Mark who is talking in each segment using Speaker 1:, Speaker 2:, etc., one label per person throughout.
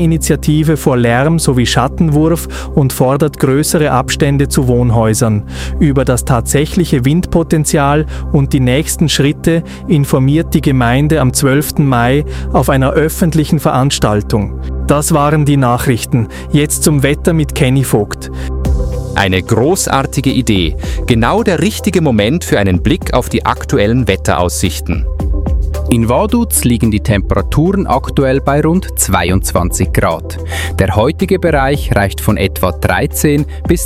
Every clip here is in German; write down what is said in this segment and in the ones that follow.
Speaker 1: Initiative vor Lärm sowie Schattenwurf und fordert größere Abstände zu Wohnhäusern. Über das tatsächliche Windpotenzial und die nächsten Schritte informiert die Gemeinde am 12. Mai auf einer öffentlichen Veranstaltung. Das waren die Nachrichten. Jetzt zum Wetter mit Kenny Vogt.
Speaker 2: Eine großartige Idee. Genau der richtige Moment für einen Blick auf die aktuellen Wetteraussichten.
Speaker 3: In Vaduz liegen die Temperaturen aktuell bei rund 22 Grad. Der heutige Bereich reicht von etwa 13 bis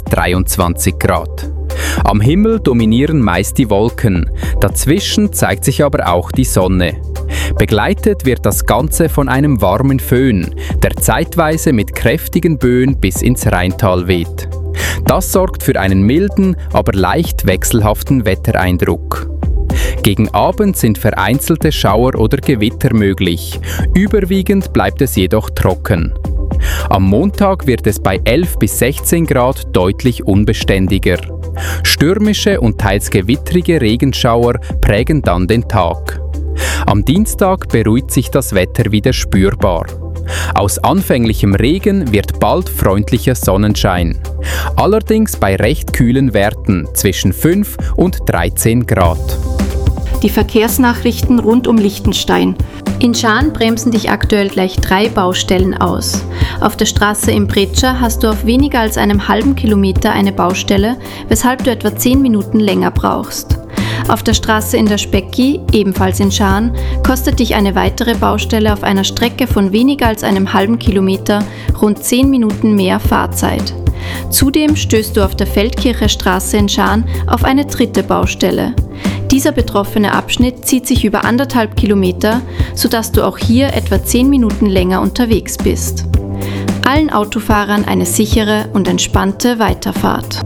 Speaker 3: 23 Grad. Am Himmel dominieren meist die Wolken, dazwischen zeigt sich aber auch die Sonne. Begleitet wird das Ganze von einem warmen Föhn, der zeitweise mit kräftigen Böen bis ins Rheintal weht. Das sorgt für einen milden, aber leicht wechselhaften Wettereindruck. Gegen Abend sind vereinzelte Schauer oder Gewitter möglich. Überwiegend bleibt es jedoch trocken. Am Montag wird es bei 11 bis 16 Grad deutlich unbeständiger. Stürmische und teils gewittrige Regenschauer prägen dann den Tag. Am Dienstag beruhigt sich das Wetter wieder spürbar. Aus anfänglichem Regen wird bald freundlicher Sonnenschein. Allerdings bei recht kühlen Werten zwischen 5 und 13 Grad.
Speaker 4: Die Verkehrsnachrichten rund um Liechtenstein. In Schaan bremsen dich aktuell gleich 3 Baustellen aus. Auf der Straße in Pretscha hast du auf weniger als einem halben Kilometer eine Baustelle, weshalb du etwa 10 Minuten länger brauchst. Auf der Straße in der Specki, ebenfalls in Schaan, kostet dich eine weitere Baustelle auf einer Strecke von weniger als einem halben Kilometer rund 10 Minuten mehr Fahrzeit. Zudem stößt du auf der Feldkircher Straße in Schaan auf eine 3. Baustelle. Dieser betroffene Abschnitt zieht sich über 1,5 Kilometer, sodass du auch hier etwa 10 Minuten länger unterwegs bist. Allen Autofahrern eine sichere und entspannte Weiterfahrt.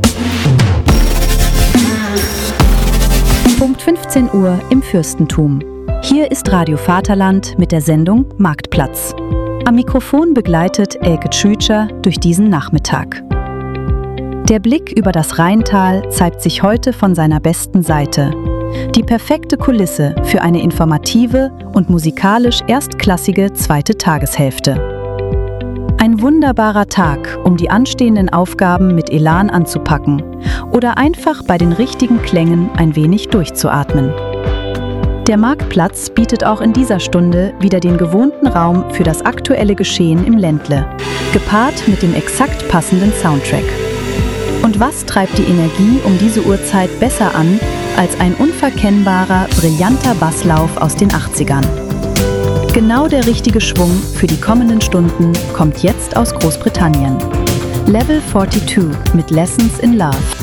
Speaker 5: Punkt 15 Uhr im Fürstentum. Hier ist Radio Vaterland mit der Sendung Marktplatz. Am Mikrofon begleitet Elke Tschütscher durch diesen Nachmittag. Der Blick über das Rheintal zeigt sich heute von seiner besten Seite. Die perfekte Kulisse für eine informative und musikalisch erstklassige zweite Tageshälfte. Ein wunderbarer Tag, um die anstehenden Aufgaben mit Elan anzupacken oder einfach bei den richtigen Klängen ein wenig durchzuatmen. Der Marktplatz bietet auch in dieser Stunde wieder den gewohnten Raum für das aktuelle Geschehen im Ländle, gepaart mit dem exakt passenden Soundtrack. Und was treibt die Energie um diese Uhrzeit besser an, als ein unverkennbarer, brillanter Basslauf aus den 80ern? Genau der richtige Schwung für die kommenden Stunden kommt jetzt aus Großbritannien. Level 42 mit Lessons in Love.